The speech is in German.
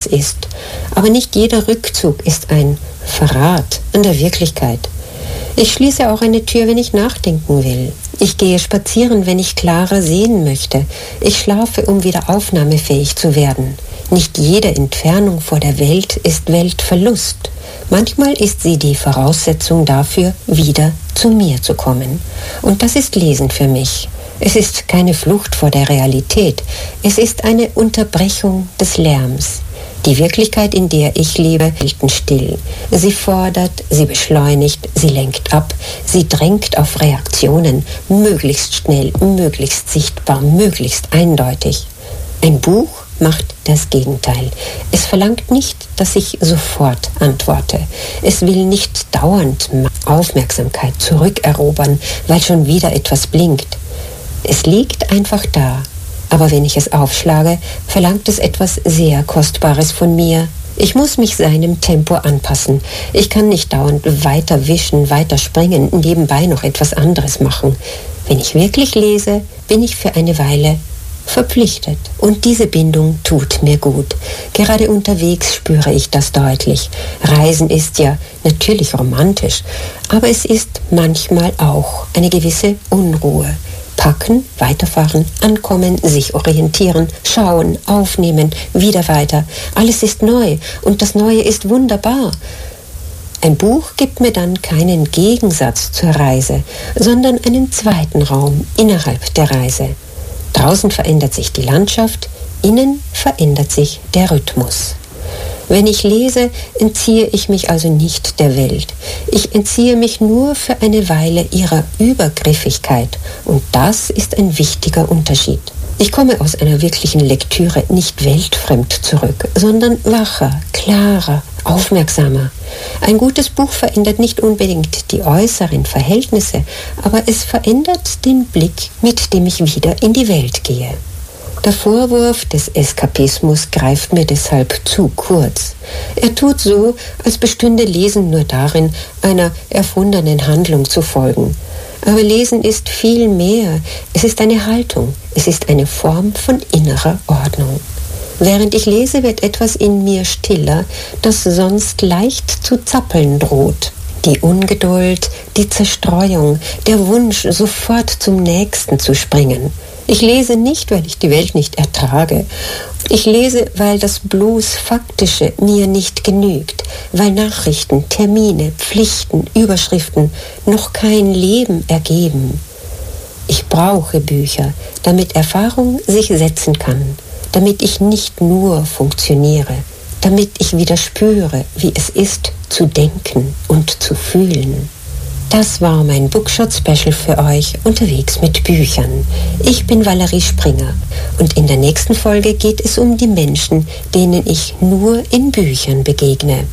ist. Aber nicht jeder Rückzug ist ein Verrat an der Wirklichkeit. Ich schließe auch eine Tür, wenn ich nachdenken will. Ich gehe spazieren, wenn ich klarer sehen möchte. Ich schlafe, um wieder aufnahmefähig zu werden. Nicht jede Entfernung vor der Welt ist Weltverlust. Manchmal ist sie die Voraussetzung dafür, wieder zu mir zu kommen. Und das ist Lesen für mich. Es ist keine Flucht vor der Realität. Es ist eine Unterbrechung des Lärms. Die Wirklichkeit, in der ich lebe, hält still. Sie fordert, sie beschleunigt, sie lenkt ab, sie drängt auf Reaktionen, möglichst schnell, möglichst sichtbar, möglichst eindeutig. Ein Buch macht das Gegenteil. Es verlangt nicht, dass ich sofort antworte. Es will nicht dauernd Aufmerksamkeit zurückerobern, weil schon wieder etwas blinkt. Es liegt einfach da. Aber wenn ich es aufschlage, verlangt es etwas sehr Kostbares von mir. Ich muss mich seinem Tempo anpassen. Ich kann nicht dauernd weiter wischen, weiter springen, nebenbei noch etwas anderes machen. Wenn ich wirklich lese, bin ich für eine Weile verpflichtet. Und diese Bindung tut mir gut. Gerade unterwegs spüre ich das deutlich. Reisen ist ja natürlich romantisch, aber es ist manchmal auch eine gewisse Unruhe. Packen, weiterfahren, ankommen, sich orientieren, schauen, aufnehmen, wieder weiter. Alles ist neu und das Neue ist wunderbar. Ein Buch gibt mir dann keinen Gegensatz zur Reise, sondern einen zweiten Raum innerhalb der Reise. Draußen verändert sich die Landschaft, innen verändert sich der Rhythmus. Wenn ich lese, entziehe ich mich also nicht der Welt. Ich entziehe mich nur für eine Weile ihrer Übergriffigkeit. Und das ist ein wichtiger Unterschied. Ich komme aus einer wirklichen Lektüre nicht weltfremd zurück, sondern wacher, klarer, aufmerksamer. Ein gutes Buch verändert nicht unbedingt die äußeren Verhältnisse, aber es verändert den Blick, mit dem ich wieder in die Welt gehe. Der Vorwurf des Eskapismus greift mir deshalb zu kurz. Er tut so, als bestünde Lesen nur darin, einer erfundenen Handlung zu folgen. Aber Lesen ist viel mehr. Es ist eine Haltung. Es ist eine Form von innerer Ordnung. Während ich lese, wird etwas in mir stiller, das sonst leicht zu zappeln droht. Die Ungeduld, die Zerstreuung, der Wunsch, sofort zum Nächsten zu springen. Ich lese nicht, weil ich die Welt nicht ertrage. Ich lese, weil das bloß Faktische mir nicht genügt, weil Nachrichten, Termine, Pflichten, Überschriften noch kein Leben ergeben. Ich brauche Bücher, damit Erfahrung sich setzen kann, damit ich nicht nur funktioniere, damit ich wieder spüre, wie es ist, zu denken und zu fühlen. Das war mein Bookshot-Special für euch unterwegs mit Büchern. Ich bin Valerie Springer und in der nächsten Folge geht es um die Menschen, denen ich nur in Büchern begegne.